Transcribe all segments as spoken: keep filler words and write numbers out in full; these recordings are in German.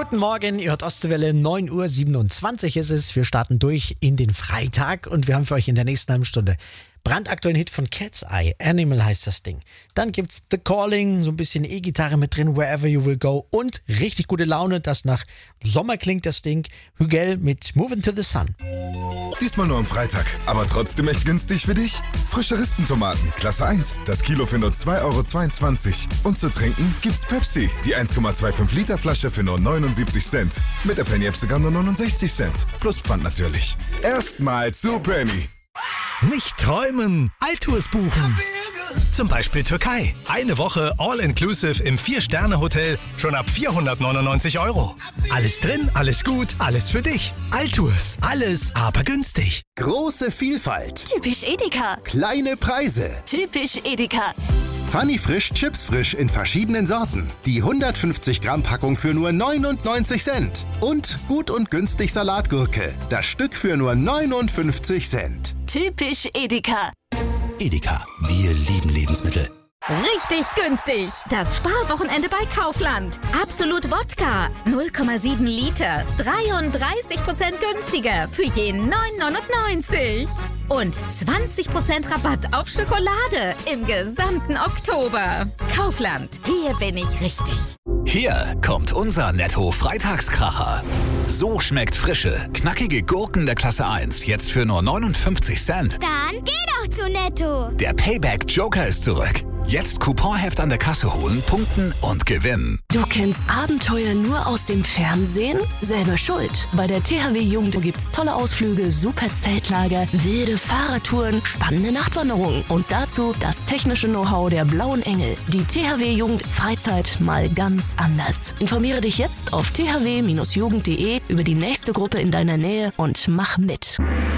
Guten Morgen, ihr hört Ostseewelle, neun Uhr siebenundzwanzig ist es. Wir starten durch in den Freitag und wir haben für euch in der nächsten halben Stunde brandaktuellen Hit von Cat's Eye, Animal heißt das Ding. Dann gibt's The Calling, so ein bisschen E-Gitarre mit drin, Wherever You Will Go und richtig gute Laune, das nach Sommer klingt, das Ding. Hügel mit Moving to the Sun. Diesmal nur am Freitag, aber trotzdem echt günstig für dich. Frische Rispentomaten, Klasse eins, das Kilo für nur zwei Euro zweiundzwanzig. Und zu trinken gibt's Pepsi, die eins Komma fünfundzwanzig Liter Flasche für nur neunundsiebzig Cent. Mit der Penny App sogar nur neunundsechzig Cent. Plus Pfand natürlich. Erstmal zu Penny. Nicht träumen, Altours buchen. Zum Beispiel Türkei. Eine Woche All-Inclusive im Vier-Sterne-Hotel schon ab vierhundertneunundneunzig Euro. Alles drin, alles gut, alles für dich. Altours, alles, aber günstig. Große Vielfalt. Typisch Edeka. Kleine Preise. Typisch Edeka. Funny Frisch, Chips Frisch in verschiedenen Sorten. Die hundertfünfzig Gramm Packung für nur neunundneunzig Cent. Und gut und günstig Salatgurke. Das Stück für nur neunundfünfzig Cent. Typisch Edeka. Edeka, wir lieben Lebensmittel. Richtig günstig. Das Sparwochenende bei Kaufland. Absolut Wodka. null Komma sieben Liter. dreiunddreißig Prozent günstiger für je neun neunundneunzig. Und zwanzig Prozent Rabatt auf Schokolade im gesamten Oktober. Kaufland. Hier bin ich richtig. Hier kommt unser Netto-Freitagskracher. So schmeckt frische, knackige Gurken der Klasse eins jetzt für nur neunundfünfzig Cent. Dann geh doch zu Netto. Der Payback-Joker ist zurück. Jetzt Couponheft an der Kasse holen, punkten und gewinnen. Du kennst Abenteuer nur aus dem Fernsehen? Selber schuld. Bei der T H W Jugend gibt's tolle Ausflüge, super Zeltlager, wilde Fahrradtouren, spannende Nachtwanderungen und dazu das technische Know-how der Blauen Engel. Die T H W Jugend Freizeit mal ganz anders. Informiere dich jetzt auf t h w Bindestrich jugend punkt de über die nächste Gruppe in deiner Nähe und mach mit.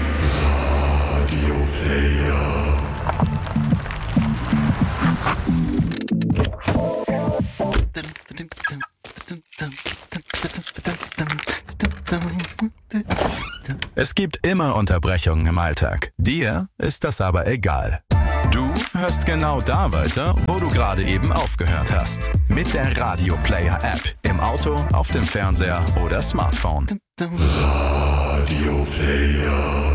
Radio Player. Es gibt immer Unterbrechungen im Alltag. Dir ist das aber egal. Du hörst genau da weiter, wo du gerade eben aufgehört hast. Mit der Radio Player App. Im Auto, auf dem Fernseher oder Smartphone. Radio Player.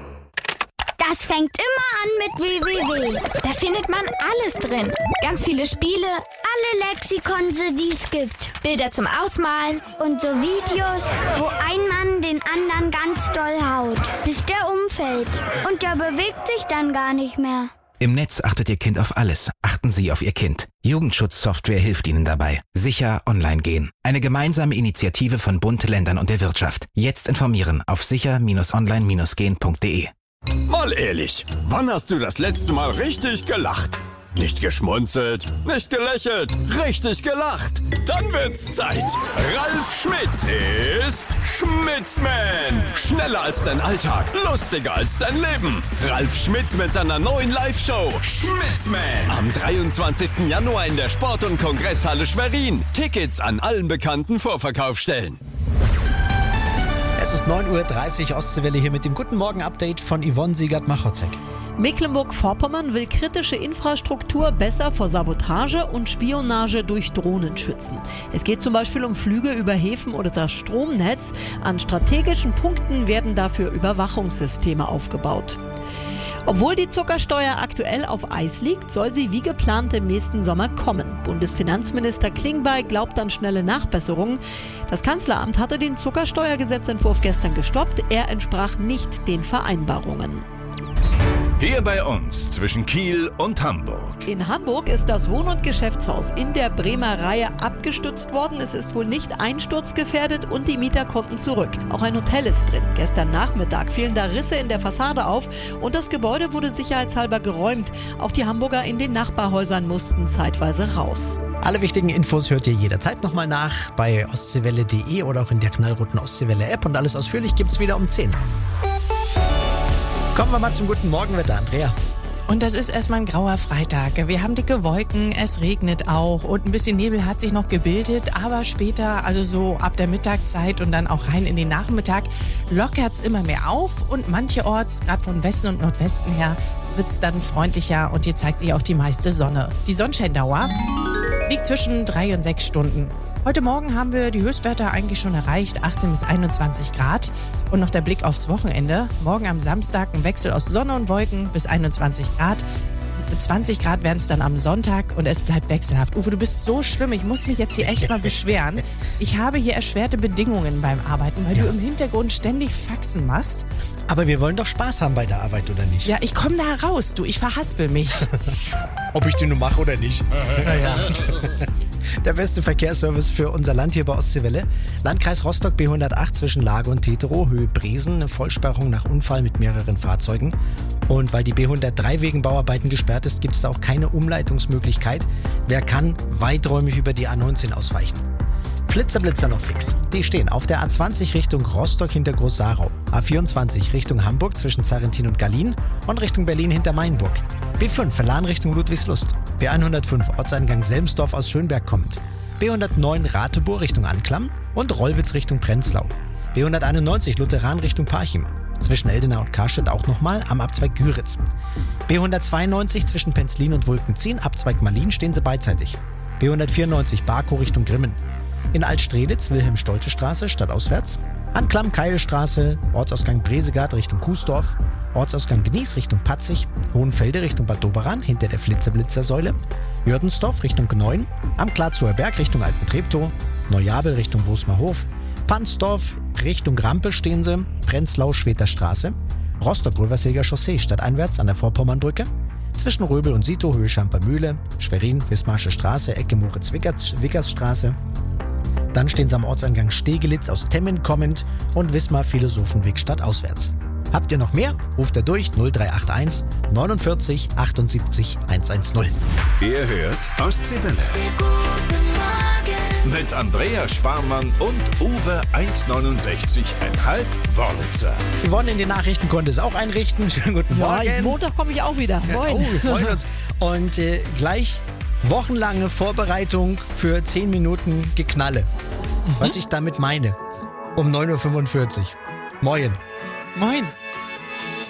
Das fängt immer an mit www. Da findet man alles drin. Ganz viele Spiele, alle Lexikonse, die es gibt. Bilder zum Ausmalen und so Videos, wo ein Mann den anderen ganz doll haut, bis der umfällt. Und der bewegt sich dann gar nicht mehr. Im Netz achtet Ihr Kind auf alles. Achten Sie auf Ihr Kind. Jugendschutzsoftware hilft Ihnen dabei. Sicher online gehen. Eine gemeinsame Initiative von Bund, Ländern und der Wirtschaft. Jetzt informieren auf sicher online gehen punkt de. Mal ehrlich, wann hast du das letzte Mal richtig gelacht? Nicht geschmunzelt, nicht gelächelt, richtig gelacht. Dann wird's Zeit. Ralf Schmitz ist Schmitzman. Schneller als dein Alltag, lustiger als dein Leben. Ralf Schmitz mit seiner neuen Live-Show Schmitzman. Am dreiundzwanzigsten Januar in der Sport- und Kongresshalle Schwerin. Tickets an allen bekannten Vorverkaufsstellen. Es ist neun Uhr dreißig, Ostseewelle hier mit dem Guten Morgen-Update von Yvonne Siegert-Machotzek. Mecklenburg-Vorpommern will kritische Infrastruktur besser vor Sabotage und Spionage durch Drohnen schützen. Es geht zum Beispiel um Flüge über Häfen oder das Stromnetz. An strategischen Punkten werden dafür Überwachungssysteme aufgebaut. Obwohl die Zuckersteuer aktuell auf Eis liegt, soll sie wie geplant im nächsten Sommer kommen. Bundesfinanzminister Klingbeil glaubt an schnelle Nachbesserungen. Das Kanzleramt hatte den Zuckersteuergesetzentwurf gestern gestoppt. Er entsprach nicht den Vereinbarungen. Hier bei uns zwischen Kiel und Hamburg. In Hamburg ist das Wohn- und Geschäftshaus in der Bremer Reihe abgestützt worden. Es ist wohl nicht einsturzgefährdet und die Mieter konnten zurück. Auch ein Hotel ist drin. Gestern Nachmittag fielen da Risse in der Fassade auf und das Gebäude wurde sicherheitshalber geräumt. Auch die Hamburger in den Nachbarhäusern mussten zeitweise raus. Alle wichtigen Infos hört ihr jederzeit nochmal nach bei ostseewelle punkt de oder auch in der knallroten Ostseewelle-App und alles ausführlich gibt's wieder um zehn. Kommen wir mal zum guten Morgenwetter, Andrea. Und das ist erstmal ein grauer Freitag. Wir haben dicke Wolken, es regnet auch und ein bisschen Nebel hat sich noch gebildet. Aber später, also so ab der Mittagszeit und dann auch rein in den Nachmittag, lockert's immer mehr auf. Und mancherorts, gerade von Westen und Nordwesten her, wird's dann freundlicher und hier zeigt sich auch die meiste Sonne. Die Sonnenscheindauer liegt zwischen drei und sechs Stunden. Heute Morgen haben wir die Höchstwerte eigentlich schon erreicht, achtzehn bis einundzwanzig Grad. Und noch der Blick aufs Wochenende. Morgen am Samstag ein Wechsel aus Sonne und Wolken bis einundzwanzig Grad. zwanzig Grad werden es dann am Sonntag und es bleibt wechselhaft. Uwe, du bist so schlimm, ich muss mich jetzt hier echt mal beschweren. Ich habe hier erschwerte Bedingungen beim Arbeiten, weil ja. du im Hintergrund ständig Faxen machst. Aber wir wollen doch Spaß haben bei der Arbeit, oder nicht? Ja, ich komme da raus, du, ich verhaspel mich. Ob ich die nur mache oder nicht. Naja. Der beste Verkehrsservice für unser Land hier bei Ostseewelle. Landkreis Rostock B hundertacht zwischen Lage und Teterow, Höhe Bresen, eine Vollsperrung nach Unfall mit mehreren Fahrzeugen. Und weil die B hundertdrei wegen Bauarbeiten gesperrt ist, gibt es da auch keine Umleitungsmöglichkeit. Wer kann, weiträumig über die A neunzehn ausweichen. Flitzer-Blitzer noch fix. Die stehen auf der A zwanzig Richtung Rostock hinter Groß-Sarau, A vierundzwanzig Richtung Hamburg zwischen Zarrentin und Gallien und Richtung Berlin hinter Mainburg. B fünf Verlan Richtung Ludwigslust, B hundertfünf Ortseingang Selmsdorf aus Schönberg kommend, B hundertneun Ratebur Richtung Anklam und Rollwitz Richtung Prenzlau, B hunderteinundneunzig Lutheran Richtung Parchim, zwischen Eldena und Karstedt auch nochmal am Abzweig Güritz. B hundertzweiundneunzig zwischen Penzlin und Wulkenzien, Abzweig Malin stehen sie beidseitig. B hundertvierundneunzig Barkow Richtung Grimmen. In Altstreditz, Wilhelm-Stolte-Straße, stadtauswärts. Anklam, Keilstraße, Ortsausgang Bresegard Richtung Kuesdorf. Ortsausgang Gnies Richtung Patzig. Hohenfelde Richtung Bad Doberan, hinter der Flitzer-Blitzer-Säule. Jördensdorf Richtung Gneuen. Am Glatzower Berg Richtung Alten Treptow. Neujabel Richtung Wosmerhof. Pansdorf Richtung Rampe stehen sie. Prenzlau, Schweter Straße. Rostock-Röverseger Chaussee stadteinwärts an der Vorpommernbrücke. Zwischen Röbel und Sito, Höhe Schampermühle. Schwerin, Wismarsche Straße, Ecke Moritz-Wickers-Straße. Dann stehen sie am Ortseingang Stegelitz aus Temmin kommend und Wismar Philosophenweg stadtauswärts. Habt ihr noch mehr? Ruft er durch null drei acht eins neunundvierzig achtundsiebzig hundertzehn. Ihr hört Ostseewelle. Mit Andrea Sparmann und Uwe eins neunundsechzig Komma fünf Wörlitzer. Yvonne in den Nachrichten konnte es auch einrichten. Schönen guten Morgen. Ja, Montag komme ich auch wieder. Moin. Ja, oh, wir freuen uns. Und äh, gleich wochenlange Vorbereitung für zehn Minuten Geknalle. Mhm. Was ich damit meine. Um neun Uhr fünfundvierzig. Moin. Moin.